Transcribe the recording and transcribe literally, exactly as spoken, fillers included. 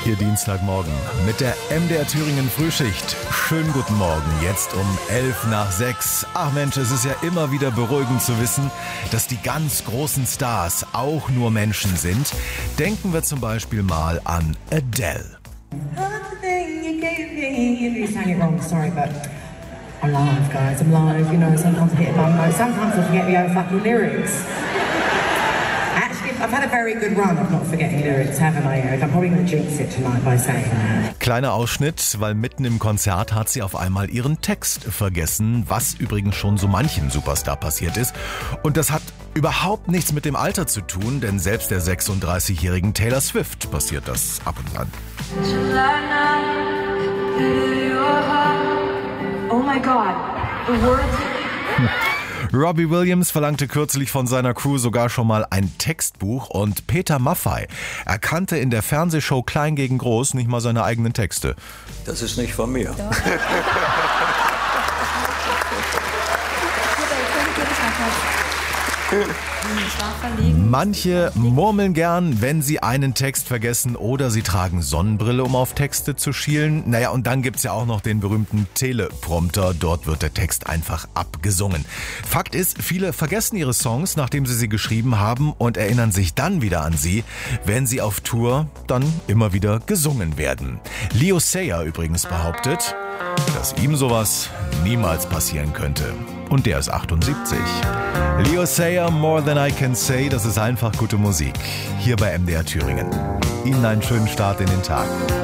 Hier Dienstagmorgen mit der M D R Thüringen Frühschicht. Schönen guten Morgen, jetzt um elf nach sechs. Ach Mensch, es ist ja immer wieder beruhigend zu wissen, dass die ganz großen Stars auch nur Menschen sind. Denken wir zum Beispiel mal an Adele. You sang it wrong, sorry, but I'm live, guys. I'm live. You know, sometimes I hit a bum note. Sometimes I forget the fucking lyrics. Actually, I've had a very good run of not forgetting lyrics, haven't I, Eric? I'm probably going to jinx it tonight by saying that. Kleiner Ausschnitt, weil mitten im Konzert hat sie auf einmal ihren Text vergessen, was übrigens schon so manchem Superstar passiert ist. Und das hat überhaupt nichts mit dem Alter zu tun, denn selbst der sechsunddreißigjährigen Taylor Swift passiert das ab und an. Oh my God, the words... Robbie Williams verlangte kürzlich von seiner Crew sogar schon mal ein Textbuch und Peter Maffay erkannte in der Fernsehshow Klein gegen Groß nicht mal seine eigenen Texte. Das ist nicht von mir. Manche murmeln gern, wenn sie einen Text vergessen, oder sie tragen Sonnenbrille, um auf Texte zu schielen. Naja, und dann gibt's ja auch noch den berühmten Teleprompter. Dort wird der Text einfach abgesungen. Fakt ist, viele vergessen ihre Songs, nachdem sie sie geschrieben haben, und erinnern sich dann wieder an sie, wenn sie auf Tour dann immer wieder gesungen werden. Leo Sayer übrigens behauptet, dass ihm sowas niemals passieren könnte. Und der ist achtundsiebzig. Leo Sayer, More Than I Can Say, das ist einfach gute Musik. Hier bei M D R Thüringen. Ihnen einen schönen Start in den Tag.